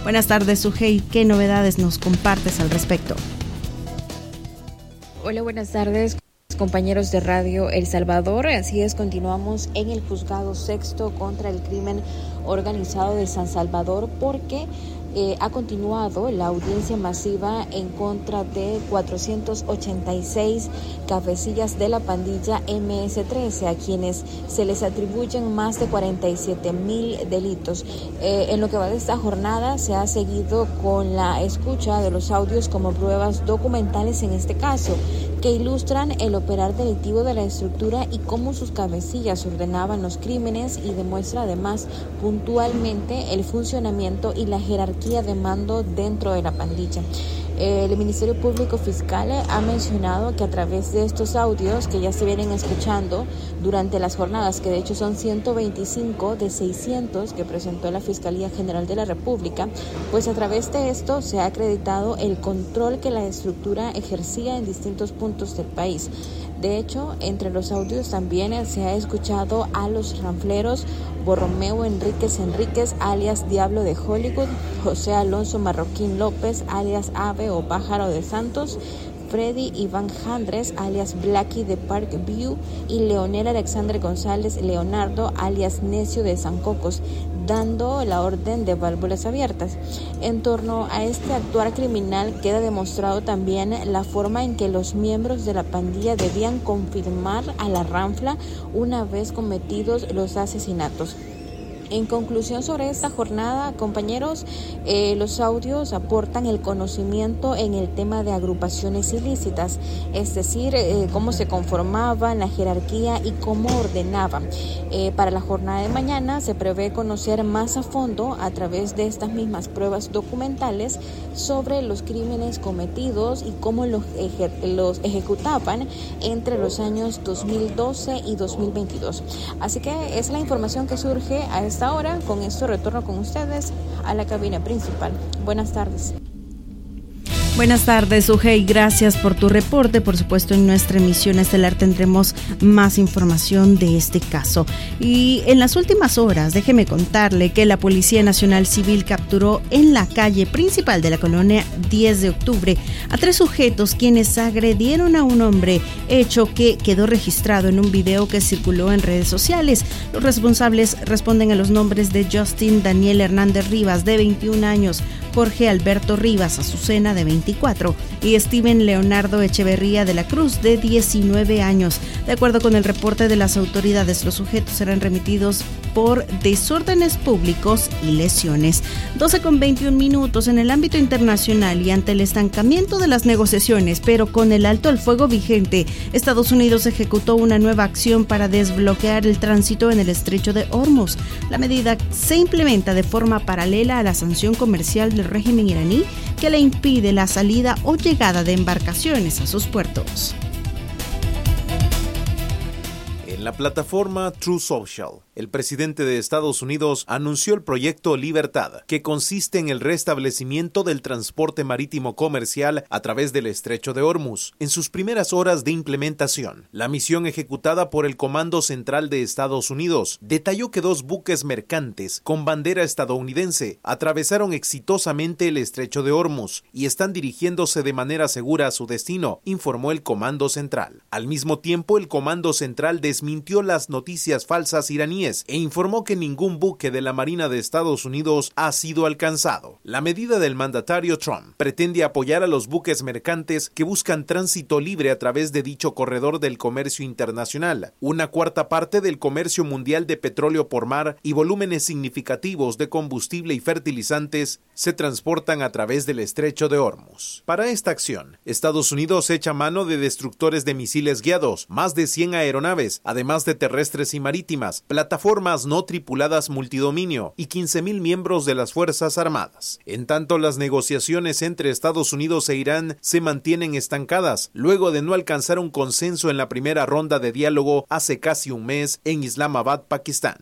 Buenas tardes, Sujei. ¿Qué novedades nos compartes al respecto? Hola, buenas tardes, compañeros de Radio El Salvador. Así es, continuamos en el Juzgado Sexto contra el Crimen Organizado de San Salvador porque ha continuado la audiencia masiva en contra de 486 cabecillas de la pandilla MS-13, a quienes se les atribuyen más de 47,000 delitos. En lo que va de esta jornada se ha seguido con la escucha de los audios como pruebas documentales en este caso, que ilustran el operar delictivo de la estructura y cómo sus cabecillas ordenaban los crímenes, y demuestra además puntualmente el funcionamiento y la jerarquía de mando dentro de la pandilla. El Ministerio Público Fiscal ha mencionado que a través de estos audios que ya se vienen escuchando durante las jornadas, que de hecho son 125 de 600 que presentó la Fiscalía General de la República, pues a través de esto se ha acreditado el control que la estructura ejercía en distintos puntos del país. De hecho, entre los audios también se ha escuchado a los ranfleros Borromeo Enríquez, alias Diablo de Hollywood, José Alonso Marroquín López, alias Ave o Pájaro de Santos, Freddy Iván Jandres, alias Blackie de Park View, y Leonel Alexander González Leonardo, alias Necio de San Cocos, dando la orden de válvulas abiertas. En torno a este actuar criminal queda demostrado también la forma en que los miembros de la pandilla debían confirmar a la ranfla una vez cometidos los asesinatos. En conclusión sobre esta jornada, compañeros, los audios aportan el conocimiento en el tema de agrupaciones ilícitas, es decir, cómo se conformaban, la jerarquía y cómo ordenaban. Para la jornada de mañana se prevé conocer más a fondo, a través de estas mismas pruebas documentales, sobre los crímenes cometidos y cómo los ejecutaban entre los años 2012 y 2022. Así que es la información que surge a esta hora. Con esto retorno con ustedes a la cabina principal. Buenas tardes. Buenas tardes, Sujei. Gracias por tu reporte. Por supuesto, en nuestra emisión estelar tendremos más información de este caso. Y en las últimas horas, déjeme contarle que la Policía Nacional Civil capturó en la calle principal de la colonia 10 de octubre a 3 sujetos quienes agredieron a un hombre, hecho que quedó registrado en un video que circuló en redes sociales. Los responsables responden a los nombres de Justin Daniel Hernández Rivas, de 21 años, Jorge Alberto Rivas Azucena, de 24, y Steven Leonardo Echeverría de la Cruz, de 19 años. De acuerdo con el reporte de las autoridades, los sujetos serán remitidos por desórdenes públicos y lesiones. 12:21 en el ámbito internacional, y ante el estancamiento de las negociaciones, pero con el alto al fuego vigente, Estados Unidos ejecutó una nueva acción para desbloquear el tránsito en el estrecho de Hormuz. La medida se implementa de forma paralela a la sanción comercial del régimen iraní que le impide la salida o llegada de embarcaciones a sus puertos. En la plataforma True Social, el presidente de Estados Unidos anunció el proyecto Libertad, que consiste en el restablecimiento del transporte marítimo comercial a través del estrecho de Hormuz. En sus primeras horas de implementación, la misión ejecutada por el Comando Central de Estados Unidos detalló que 2 buques mercantes con bandera estadounidense atravesaron exitosamente el estrecho de Hormuz y están dirigiéndose de manera segura a su destino, informó el Comando Central. Al mismo tiempo, el Comando Central desmintió las noticias falsas iraníes e informó que ningún buque de la Marina de Estados Unidos ha sido alcanzado. La medida del mandatario Trump pretende apoyar a los buques mercantes que buscan tránsito libre a través de dicho corredor del comercio internacional. Una cuarta parte del comercio mundial de petróleo por mar y volúmenes significativos de combustible y fertilizantes se transportan a través del estrecho de Hormuz. Para esta acción, Estados Unidos echa mano de destructores de misiles guiados, más de 100 aeronaves, además de terrestres y marítimas, plataformas no tripuladas multidominio y 15,000 miembros de las Fuerzas Armadas. En tanto, las negociaciones entre Estados Unidos e Irán se mantienen estancadas, luego de no alcanzar un consenso en la primera ronda de diálogo hace casi un mes en Islamabad, Pakistán.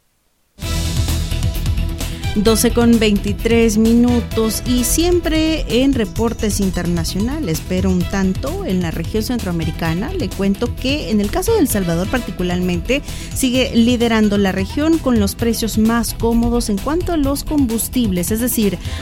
12:23 y siempre en reportes internacionales, pero un tanto en la región centroamericana. Le cuento que en el caso de El Salvador particularmente sigue liderando la región con los precios más cómodos en cuanto a los combustibles, es decir,